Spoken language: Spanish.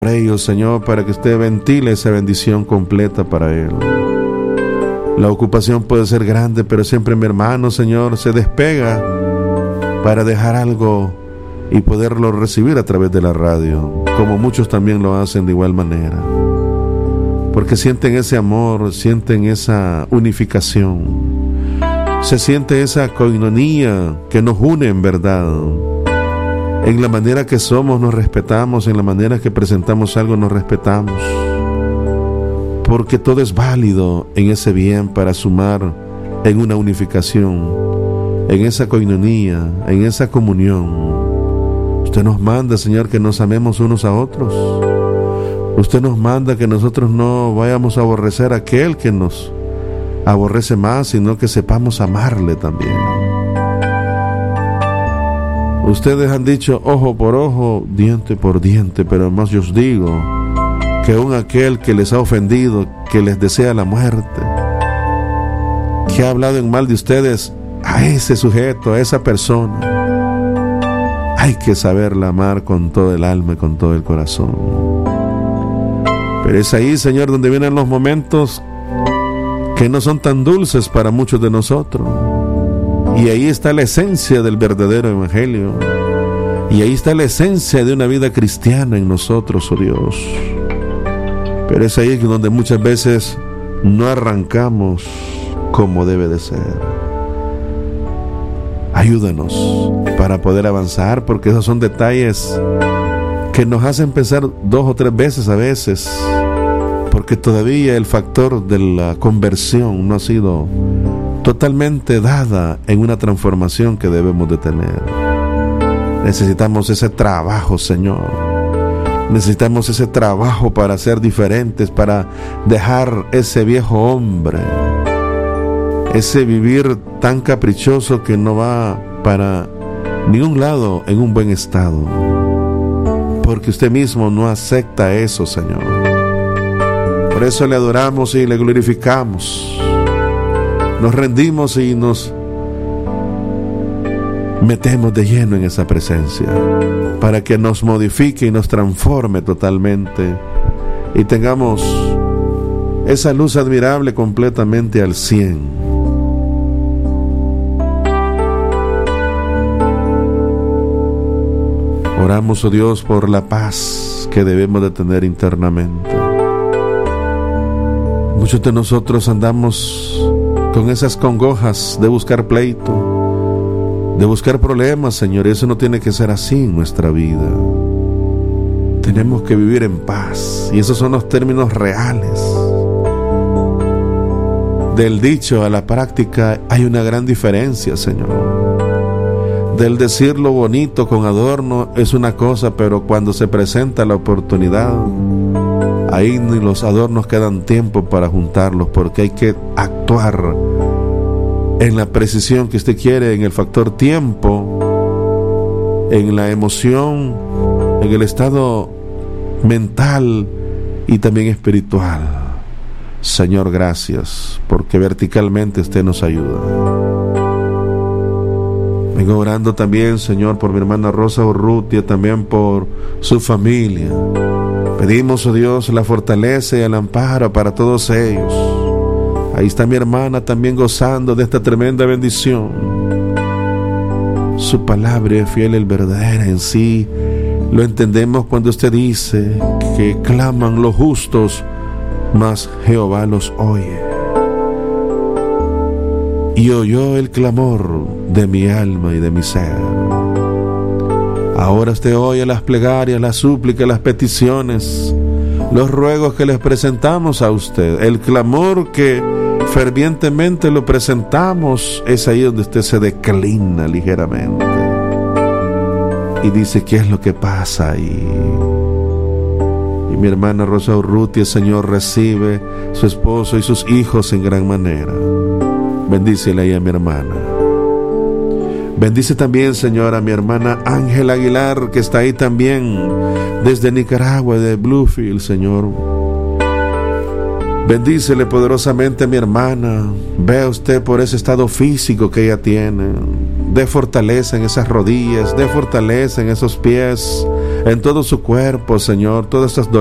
ellos, Señor, para que usted ventile esa bendición completa para él. La ocupación puede ser grande, pero siempre mi hermano, Señor, se despega para dejar algo y poderlo recibir a través de la radio, como muchos también lo hacen de igual manera, porque sienten ese amor, sienten esa unificación, se siente esa coinonía que nos une en verdad. En la manera que somos nos respetamos, en la manera que presentamos algo nos respetamos, porque todo es válido en ese bien para sumar en una unificación, en esa coinonía, en esa comunión. Usted nos manda, Señor, que nos amemos unos a otros. Usted nos manda que nosotros no vayamos a aborrecer a aquel que nos aborrece más, sino que sepamos amarle también. Ustedes han dicho ojo por ojo, diente por diente, pero más yo os digo que aun aquel que les ha ofendido, que les desea la muerte, que ha hablado en mal de ustedes, a ese sujeto, a esa persona, hay que saberla amar con todo el alma y con todo el corazón. Pero es ahí, Señor, donde vienen los momentos que no son tan dulces para muchos de nosotros. Y ahí está la esencia del verdadero evangelio. Y ahí está la esencia de una vida cristiana en nosotros, oh Dios. Pero es ahí donde muchas veces no arrancamos como debe de ser. Ayúdanos para poder avanzar, porque esos son detalles que nos hacen pensar 2 o 3 veces a veces, porque todavía el factor de la conversión no ha sido totalmente dada en una transformación que debemos de tener. Necesitamos ese trabajo, Señor. Necesitamos ese trabajo para ser diferentes, para dejar ese viejo hombre, ese vivir tan caprichoso que no va para ningún lado en un buen estado, porque usted mismo no acepta eso, Señor. Por eso le adoramos y le glorificamos. Nos rendimos y nos metemos de lleno en esa presencia para que nos modifique y nos transforme totalmente y tengamos esa luz admirable completamente al 100. Oramos, oh Dios, por la paz que debemos de tener internamente. Muchos de nosotros andamos con esas congojas de buscar pleito, de buscar problemas, Señor, y eso no tiene que ser así en nuestra vida. Tenemos que vivir en paz, y esos son los términos reales. Del dicho a la práctica hay una gran diferencia, Señor. Del decir lo bonito con adorno es una cosa, pero cuando se presenta la oportunidad, ahí ni los adornos quedan tiempo para juntarlos, porque hay que actuar en la precisión que usted quiere, en el factor tiempo, en la emoción, en el estado mental y también espiritual. Señor, gracias, porque verticalmente usted nos ayuda. Vengo orando también, Señor, por mi hermana Rosa Urrutia, también por su familia. Pedimos, oh Dios, la fortaleza y el amparo para todos ellos. Ahí está mi hermana también gozando de esta tremenda bendición. Su palabra es fiel y verdadera en sí. Lo entendemos cuando usted dice que claman los justos, mas Jehová los oye. Y oyó el clamor de mi alma y de mi ser. Ahora usted oye las plegarias, las súplicas, las peticiones, los ruegos que les presentamos a usted. El clamor que fervientemente lo presentamos, es ahí donde usted se declina ligeramente y dice: ¿qué es lo que pasa ahí? Y mi hermana Rosa Urrutia, Señor, recibe su esposo y sus hijos en gran manera. Bendícele ahí a mi hermana. Bendice también, Señor, a mi hermana Ángela Aguilar, que está ahí también desde Nicaragua, de Bluefield, Señor. Bendícele poderosamente a mi hermana. Vea usted por ese estado físico que ella tiene. Dé fortaleza en esas rodillas, dé fortaleza en esos pies. en todo su cuerpo, Señor, todas estas